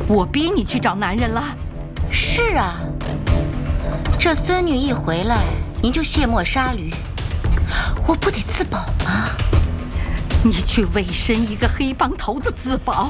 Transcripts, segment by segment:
我逼你去找男人了。 是啊，这孙女一回来，您就卸磨杀驴，我不得自保吗？ 你去委身一个黑帮头子自保，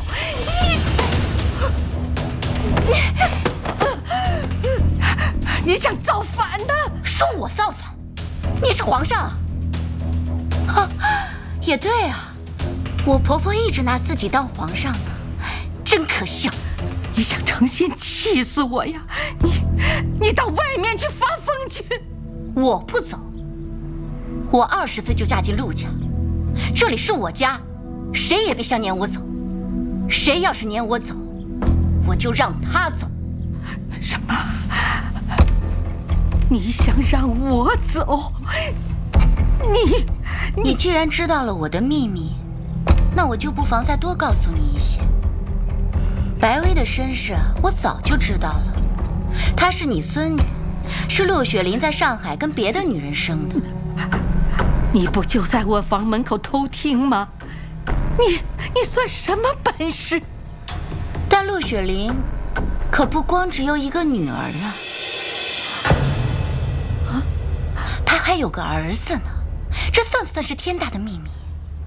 你想造反的？ 说我造反？你是皇上啊？也对啊，我婆婆一直拿自己当皇上呢，真可笑。 你想成仙气死我呀？你到外面去发疯去！ 我不走，我20岁就嫁进陆家，这里是我家，谁也别想撵我走。谁要是撵我走，我就让他走。 什么？你想让我走？ 你既然知道了我的秘密，那我就不妨再多告诉你一些。白薇的身世我早就知道了，她是你孙女，是陆雪玲在上海跟别的女人生的。 你不就在我房门口偷听吗？你算什么本事？ 但陆雪玲可不光只有一个女儿啊，她还有个儿子呢，这算不算是天大的秘密？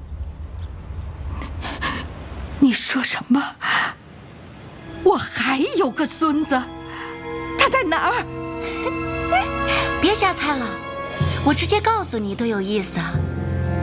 你说什么？我还有个孙子，他在哪儿？ 别瞎猜了，我直接告诉你多有意思啊！